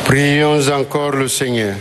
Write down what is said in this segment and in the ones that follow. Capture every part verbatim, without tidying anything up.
Prions encore le Seigneur.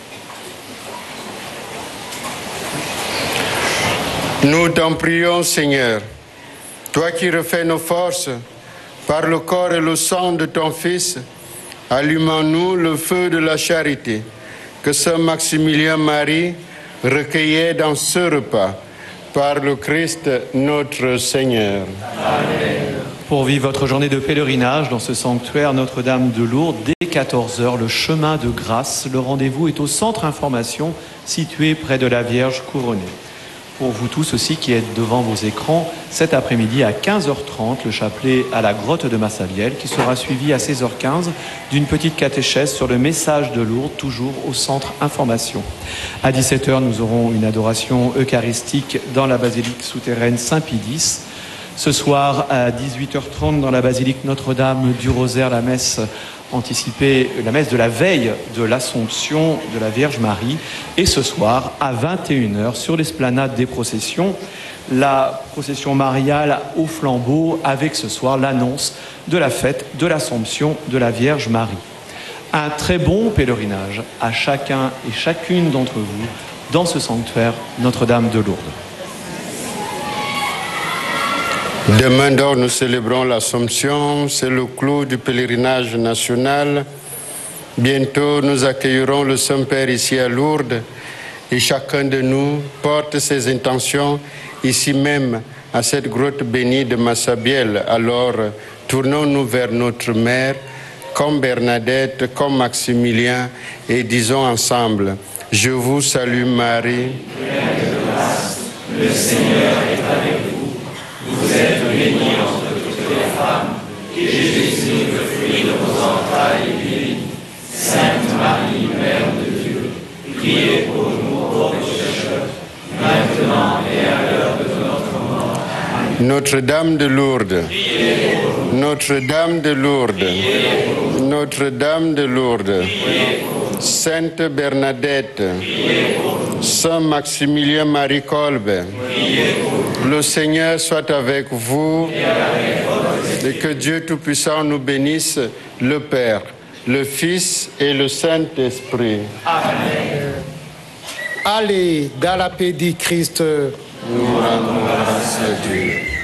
Nous t'en prions, Seigneur, toi qui refais nos forces par le corps et le sang de ton Fils, allumons-nous le feu de la charité que Saint Maximilien Marie recueillait dans ce repas par le Christ notre Seigneur. Amen. Pour vivre votre journée de pèlerinage dans ce sanctuaire Notre-Dame de Lourdes, dès quatorze heures, le chemin de grâce, le rendez-vous est au centre information situé près de la Vierge couronnée. Pour vous tous aussi qui êtes devant vos écrans, cet après-midi à quinze heures trente, le chapelet à la grotte de Massabielle qui sera suivi à seize heures quinze d'une petite catéchèse sur le message de Lourdes, toujours au centre information. À dix-sept heures, nous aurons une adoration eucharistique dans la basilique souterraine Saint-Pie-X. Ce soir, à dix-huit heures trente, dans la basilique Notre-Dame du Rosaire, la messe anticipée, la messe de la veille de l'Assomption de la Vierge Marie. Et ce soir, à vingt et une heures, sur l'esplanade des processions, la procession mariale au flambeau, avec ce soir l'annonce de la fête de l'Assomption de la Vierge Marie. Un très bon pèlerinage à chacun et chacune d'entre vous dans ce sanctuaire Notre-Dame de Lourdes. Demain d'or, nous célébrons l'Assomption, c'est le clou du pèlerinage national. Bientôt, nous accueillerons le Saint-Père ici à Lourdes et chacun de nous porte ses intentions ici même, à cette grotte bénie de Massabielle. Alors, tournons-nous vers notre Mère, comme Bernadette, comme Maximilien, et disons ensemble, « Je vous salue Marie, pleine de grâce, le Seigneur est avec vous. Vous êtes bénie entre toutes les femmes, et Jésus, le fruit de vos entrailles, est béni. Sainte Marie, Mère de Dieu, priez pour nous pauvres pécheurs, maintenant et à l'heure de notre mort. Amen. Notre-Dame de Lourdes, Notre-Dame de Lourdes, Notre-Dame de Lourdes, Sainte Bernadette, Saint Maximilien Marie Kolbe, le Seigneur soit avec vous et que Dieu Tout-Puissant nous bénisse, le Père, le Fils et le Saint-Esprit. Amen. Allez, dans la paix du Christ, nous rendons grâce à Dieu.